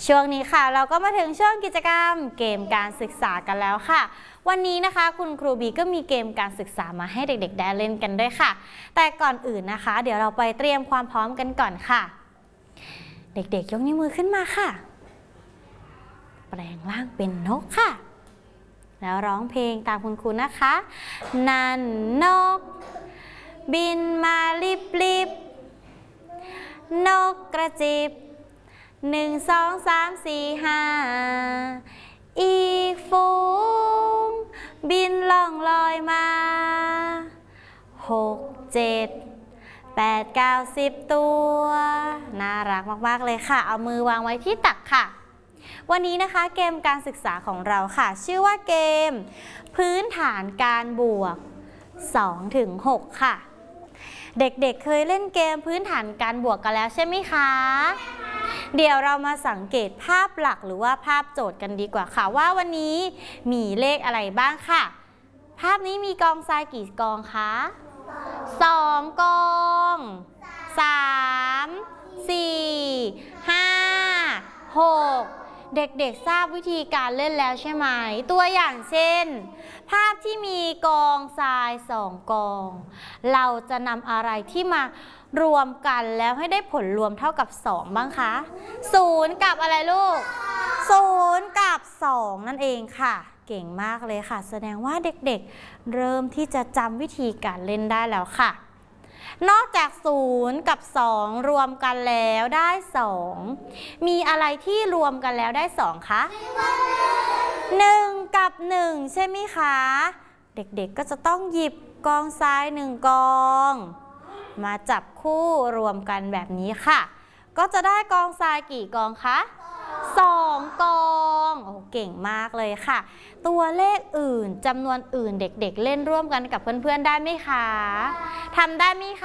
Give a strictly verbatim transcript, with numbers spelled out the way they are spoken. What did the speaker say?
ช่วงนี้ค่ะเราก็มาถึงช่วงกิจกรรมเกมการศึกษากันแล้วค่ะวันนี้นะคะคุณครูบีก็มีเกมการศึกษามาให้เด็กๆได้เล่นกันด้วยค่ะแต่ก่อนอื่นนะคะเดี๋ยวเราไปเตรียมความพร้อมกันก่อนค่ะเด็กๆยกนิ้วมือขึ้นมาค่ะแปลงร่างเป็นนกค่ะแล้วร้องเพลงตามคุณครูนะคะนันนกบินมาลิบลิบนกกระจิบหนึ่งสองสามสี่ห้าอีกฝูงบินล่องลอยมาหกเจ็ดแปดเก้าสิบตัวน่ารักมากๆเลยค่ะเอามือวางไว้ที่ตักค่ะวันนี้นะคะเกมการศึกษาของเราค่ะชื่อว่าเกมพื้นฐานการบวก สองถึงหก ค่ะเด็กๆ เเคยเล่นเกมพื้นฐานการบวกกันแล้วใช่ไหมคะเดี๋ยวเรามาสังเกตภาพหลักหรือว่าภาพโจทย์กันดีกว่าค่ะว่าวันนี้มีเลขอะไรบ้างค่ะภาพนี้มีกองทรายกี่กองคะสองกองสามสี่ห้าหกเด็กๆทราบวิธีการเล่นแล้วใช่ไหมตัวอย่างเช่นภาพที่มีกองทรายสองกองเราจะนำอะไรที่มารวมกันแล้วให้ได้ผลรวมเท่ากับสองบ้างคะศูนย์กับอะไรลูกศูนย์กับสองนั่นเองค่ะเก่งมากเลยค่ะแสดงว่าเด็กๆเริ่มที่จะจำวิธีการเล่นได้แล้วค่ะนอกจากศูนย์กับสองรวมกันแล้วได้สองมีอะไรที่รวมกันแล้วได้สองคะหนึ่งกับหนึ่งใช่ไหมคะเด็กๆก็จะต้องหยิบกองทรายหนึ่งกองมาจับคู่รวมกันแบบนี้ค่ะก็จะได้กองทรายกี่กองคะสองกองโอ้เก่งมากเลยค่ะตัวเลขอื่นจำนวนอื่นเด็กๆเล่นร่วมกันกับเพื่อนๆได้ไหมคะทำได้ไหมคะ